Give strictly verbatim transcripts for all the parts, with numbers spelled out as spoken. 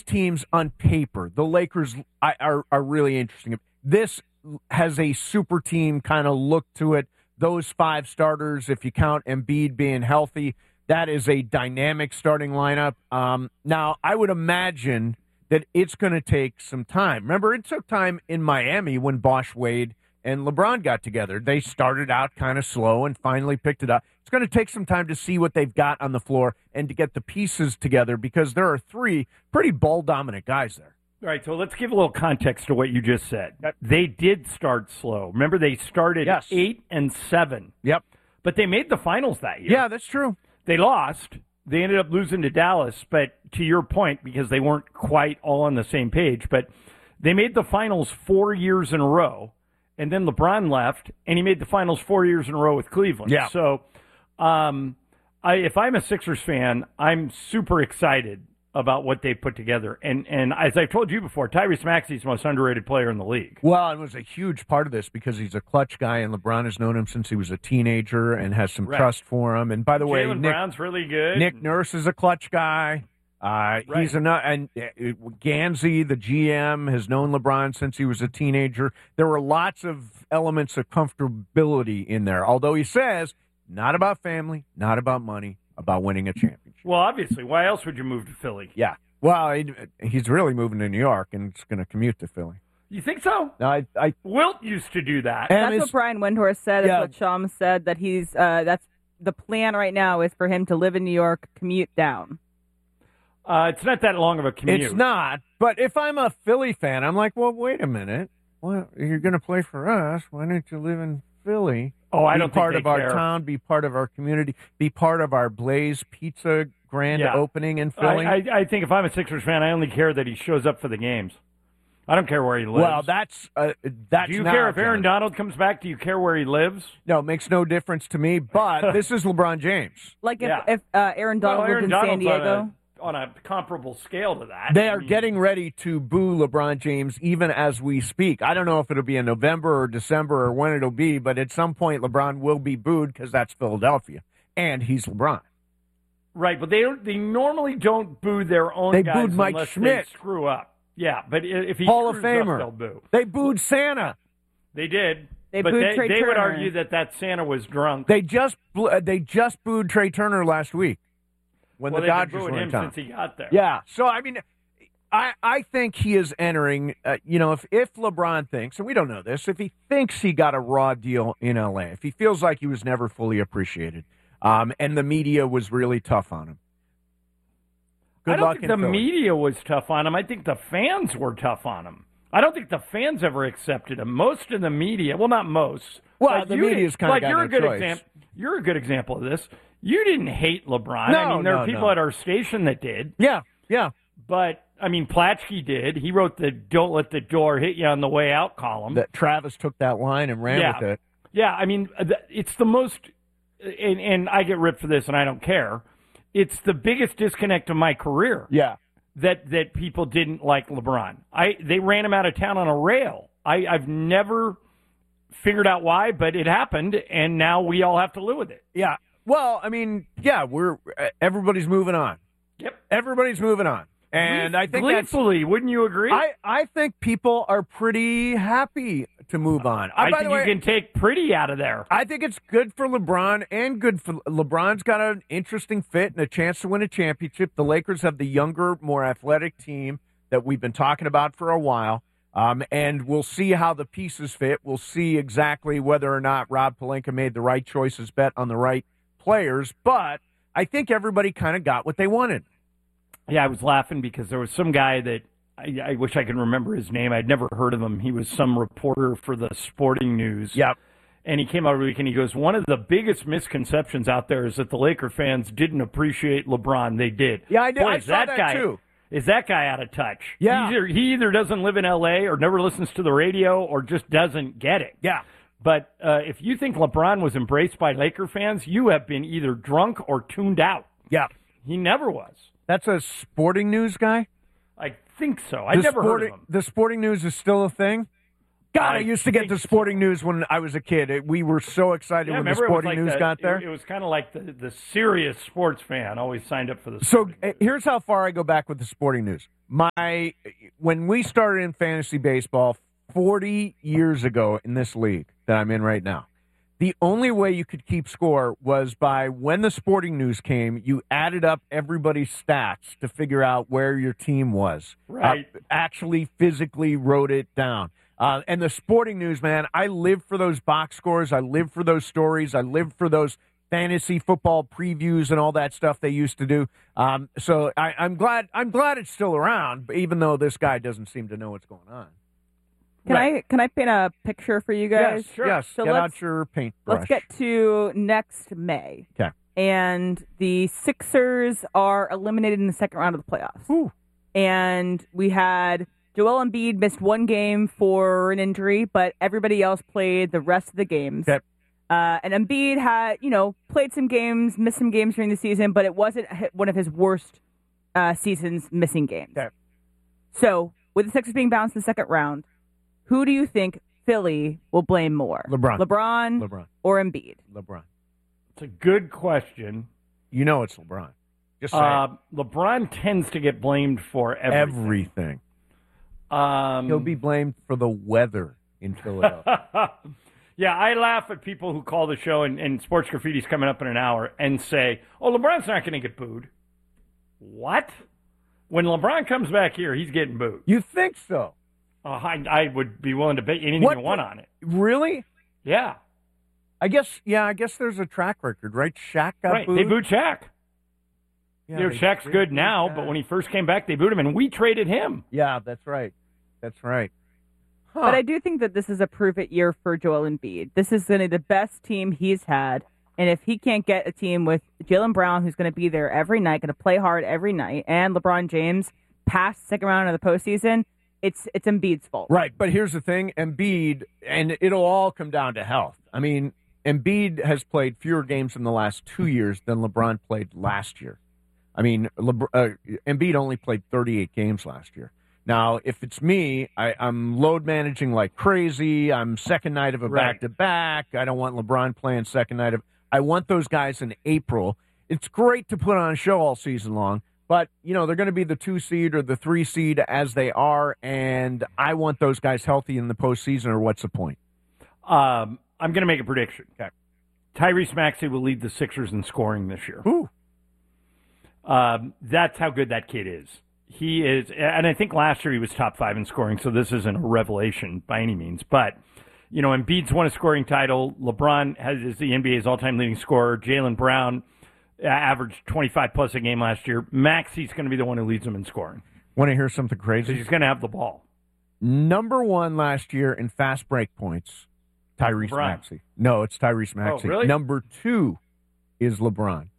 teams on paper, the Lakers are, are, are really interesting. This has a super team kind of look to it. Those five starters, if you count Embiid being healthy, that is a dynamic starting lineup. Um, now, I would imagine that it's going to take some time. Remember, it took time in Miami when Bosh Wade and LeBron got together. They started out kind of slow and finally picked it up. It's going to take some time to see what they've got on the floor and to get the pieces together because there are three pretty ball-dominant guys there. All right, so let's give a little context to what you just said. Yep. They did start slow. Remember, they started yes. eight and seven. Yep. But they made the finals that year. Yeah, that's true. They lost. They ended up losing to Dallas, but to your point, because they weren't quite all on the same page, but they made the finals four years in a row, and then LeBron left, and he made the finals four years in a row with Cleveland. Yeah. So um, I, if I'm a Sixers fan, I'm super excited about what they put together. And and as I've told you before, Tyrese Maxey's the most underrated player in the league. Well, it was a huge part of this because he's a clutch guy, and LeBron has known him since he was a teenager and has some right. trust for him. And by the way, Jaylen Nick, Brown's really good. Nick Nurse is a clutch guy. Uh, right. He's enough, and uh, Gansey, the G M, has known LeBron since he was a teenager. There were lots of elements of comfortability in there, although he says not about family, not about money, about winning a championship. Well, obviously. Why else would you move to Philly? Yeah. Well, he, he's really moving to New York, and it's going to commute to Philly. You think so? No, I, I Wilt used to do that. That's what Brian Windhorst said. That's yeah. what Shams said. That he's uh, that's the plan right now is for him to live in New York, commute down. Uh, it's not that long of a commute. It's not. But if I'm a Philly fan, I'm like, well, wait a minute. Well, you're going to play for us. Why don't you live in Philly? Oh, I be don't part think of they our care. town, be part of our community, be part of our Blaze Pizza grand yeah. opening in Philly. I, I, I think if I'm a Sixers fan, I only care that he shows up for the games. I don't care where he lives. Well, that's uh, that's. Do you now, care if Aaron John. Donald comes back? Do you care where he lives? No, it makes no difference to me. But this is LeBron James. Like if Yeah. if uh, Aaron Donald well, lived Aaron in Donald's San Diego. On a, on a comparable scale to that. They I are mean, getting ready to boo LeBron James even as we speak. I don't know if it'll be in November or December or when it'll be, but at some point LeBron will be booed because that's Philadelphia, and he's LeBron. Right, but they they normally don't boo their own They guys booed Mike unless Schmidt. they screw up. Yeah, but if he Hall of screws Famer. up, they'll boo. They booed Santa. They did. They but booed they, Trey they would Turner. argue that that Santa was drunk. They just uh, they just booed Trey Turner last week when well, the they've Dodgers been booing were in him town. since he got there. Yeah, so I mean, I I think he is entering. Uh, you know, if if LeBron thinks, and we don't know this, if he thinks he got a raw deal in L A, if he feels like he was never fully appreciated, um, and the media was really tough on him. Good I don't luck think in the Philly. media was tough on him. I think the fans were tough on him. I don't think the fans ever accepted him. Most of the media, well, not most. Well, but the you media's did- kinda like got you're no a good choice. example. You're a good example of this. You didn't hate LeBron. No, I mean, there no, are people no. at our station that did. Yeah, yeah. But I mean, Platschke did. He wrote the "Don't let the door hit you on the way out" column. That Travis took that line and ran Yeah. with it. Yeah, I mean, th- it's the most, and, and I get ripped for this, and I don't care. It's the biggest disconnect of my career. Yeah. That that people didn't like LeBron. I they ran him out of town on a rail. I, I've never figured out why, but it happened, and now we all have to live with it. Yeah. Well, I mean, yeah, we're uh, everybody's moving on. Yep. Everybody's moving on. And I think that's, gleefully, wouldn't you agree? I, I think people are pretty happy to move on. I Uh, by think the way, you can take pretty out of there. I think it's good for LeBron and good for LeBron's got an interesting fit and a chance to win a championship. The Lakers have the younger, more athletic team that we've been talking about for a while. Um, and we'll see how the pieces fit. We'll see exactly whether or not Rob Pelinka made the right choices, bet on the right players. But I think everybody kind of got what they wanted. Yeah, I was laughing because there was some guy that I, I wish I could remember his name. I'd never heard of him. He was some reporter for the Sporting News. Yep. And he came out every week and he goes, one of the biggest misconceptions out there is that the Laker fans didn't appreciate LeBron. They did. Yeah, I did. Boy, I is saw that guy, too. Is that guy out of touch? Yeah. He either, he either doesn't live in L A or never listens to the radio or just doesn't get it. Yeah. But uh, if you think LeBron was embraced by Laker fans, you have been either drunk or tuned out. Yeah. He never was. That's a Sporting News guy? I think so. I The never sporting, heard of him. The Sporting News is still a thing? God, I used to get the sporting news when I was a kid. It, we were so excited yeah, when the remember sporting like news the, got there. It, it was kind of like the, the serious sports fan always signed up for the So sporting uh, news. here's how far I go back with the sporting news. My when we started in fantasy baseball forty years ago in this league that I'm in right now, the only way you could keep score was by when the sporting news came, you added up everybody's stats to figure out where your team was. Right. Uh, actually physically wrote it down. Uh, and the sporting news, man, I live for those box scores. I live for those stories. I live for those fantasy football previews and all that stuff they used to do. Um, so I, I'm glad I'm glad it's still around, even though this guy doesn't seem to know what's going on. Can Right. I can I paint a picture for you guys? Yes, yes. So Get let's- out your paintbrush. Let's get to next May. Okay. And the Sixers are eliminated in the second round of the playoffs. Ooh. And we had Joel Embiid missed one game for an injury, but everybody else played the rest of the games. Okay. Uh, and Embiid had, you know, played some games, missed some games during the season, but it wasn't h- one of his worst uh, seasons missing games. Okay. So, with the Sixers being bounced in the second round, who do you think Philly will blame more? LeBron. LeBron, LeBron. or Embiid? LeBron. It's a good question. You know it's LeBron. Just say Uh, LeBron tends to get blamed for everything. everything. Um, He'll be blamed for the weather in Philadelphia. yeah, I laugh at people who call the show, and, and Sports Graffiti's coming up in an hour, and say, oh, LeBron's not going to get booed. What? When LeBron comes back here, he's getting booed. You think so? Uh, I, I would be willing to bet anything What you want the- on it. Really? Yeah. I guess, yeah, I guess there's a track record, right? Shaq got Right. booed. They booed Shaq. Yeah, you know, they Shaq's did good boot now, Shaq. but when he first came back, they booed him, and we traded him. Yeah, that's right. That's right. Huh. But I do think that this is a prove-it year for Joel Embiid. This is going to be the best team he's had. And if he can't get a team with Jaylen Brown, who's going to be there every night, going to play hard every night, and LeBron James past second round of the postseason, it's it's Embiid's fault. Right, but here's the thing, Embiid, and it'll all come down to health. I mean, Embiid has played fewer games in the last two years than LeBron played last year. I mean, Lebr- uh, Embiid only played thirty-eight games last year. Now, if it's me, I, I'm load managing like crazy. I'm second night of a Right. back-to-back. I don't want LeBron playing second night of. I want those guys in April. It's great to put on a show all season long, but you know they're going to be the two seed or the three seed as they are, and I want those guys healthy in the postseason. Or what's the point? Um, I'm going to make a prediction. Okay. Tyrese Maxey will lead the Sixers in scoring this year. Ooh. Um, that's how good that kid is. He is, and I think last year he was top five in scoring, so this isn't a revelation by any means. But, you know, Embiid's won a scoring title. LeBron has is the N B A's all-time leading scorer. Jaylen Brown uh, averaged twenty-five plus a game last year. Maxey's going to be the one who leads them in scoring. Want to hear something So crazy? he's going to have the ball. Number one last year in fast break points, Tyrese LeBron. Maxey. No, it's Tyrese Maxey. really? Number two is LeBron.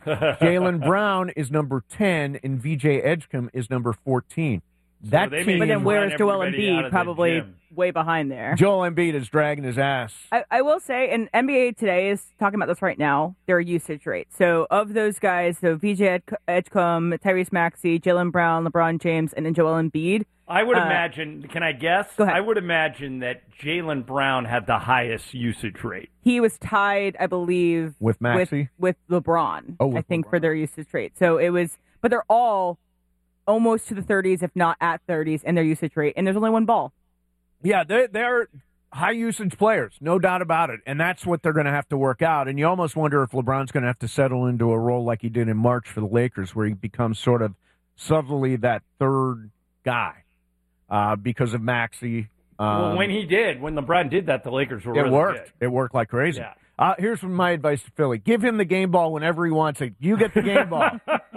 Jaylen Brown is number ten, and V J Edgecombe is number fourteen. That they team, made But then Run where is Joel everybody out Embiid? of the Probably gym. way behind there. Joel Embiid is dragging his ass. I, I will say, and N B A Today is talking about this right now, their usage rate. So of those guys, so V J Ed- Edgecombe, Tyrese Maxey, Jaylen Brown, LeBron James, and then Joel Embiid. I would Uh, imagine, can I guess? Go ahead. I would imagine that Jaylen Brown had the highest usage rate. He was tied, I believe, With Maxey? with, with LeBron, Oh, with I think, LeBron. for their usage rate. So it was, but they're all almost to the thirties, if not at thirties, in their usage rate. And there's only one ball. Yeah, they're, they're high usage players, no doubt about it. And that's what they're going to have to work out. And you almost wonder if LeBron's going to have to settle into a role like he did in March for the Lakers, where he becomes sort of subtly that third guy uh, because of Maxey. Um, well, when he did, when LeBron did that, the Lakers were it really worked. good. It worked like crazy. Yeah. Uh, here's my advice to Philly. Give him the game ball whenever he wants it. You get the game ball.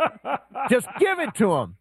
Just give it to him.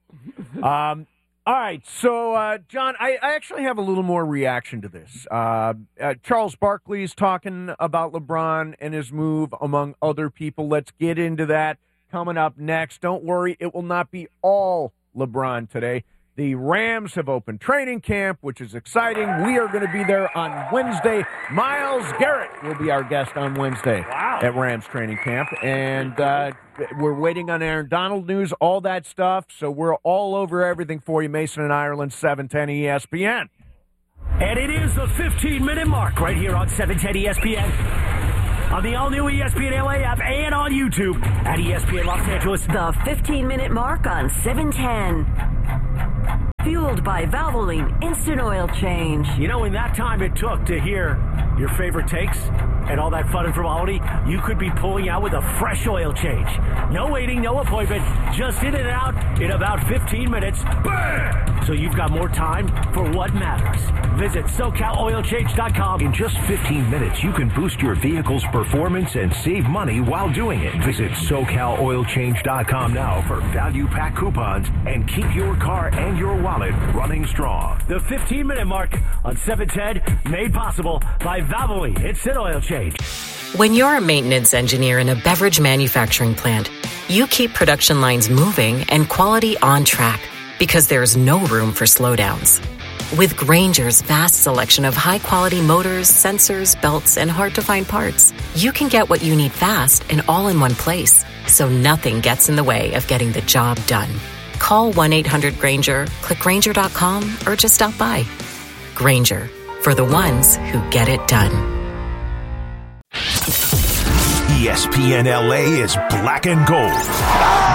Um, all right. So, uh, John, I, I actually have a little more reaction to this. Uh, uh, Charles Barkley's talking about LeBron and his move, among other people. Let's get into that coming up next. Don't worry. It will not be all LeBron today. The Rams have opened training camp, which is exciting. We are going to be there on Wednesday. Myles Garrett will be our guest on Wednesday Wow. at Rams training camp. And uh, we're waiting on Aaron Donald news, all that stuff. So we're all over everything for you. Mason and Ireland, seven ten E S P N. And it is the fifteen-minute mark right here on seven ten E S P N. On the all-new E S P N L A app and on YouTube at E S P N Los Angeles. The fifteen-minute mark on seven ten. Fueled by Valvoline Instant Oil Change. You know, in that time it took to hear your favorite takes and all that fun and frivolity, you could be pulling out with a fresh oil change. No waiting, no appointment, just in and out in about fifteen minutes. Bam! So you've got more time for what matters. Visit SoCal Oil Change dot com. In just fifteen minutes, you can boost your vehicle's performance and save money while doing it. Visit SoCal Oil Change dot com now for value pack coupons and keep your car and your wallet running strong. The fifteen-minute mark on seven ten, made possible by Valvoline Instant Oil Change. When you're a maintenance engineer in a beverage manufacturing plant, you keep production lines moving and quality on track because there's no room for slowdowns. With Grainger's vast selection of high-quality motors, sensors, belts, and hard-to-find parts, you can get what you need fast and all in one place, so nothing gets in the way of getting the job done. Call one eight hundred Grainger, click Grainger dot com, or just stop by. Grainger, for the ones who get it done. E S P N L A is black and gold.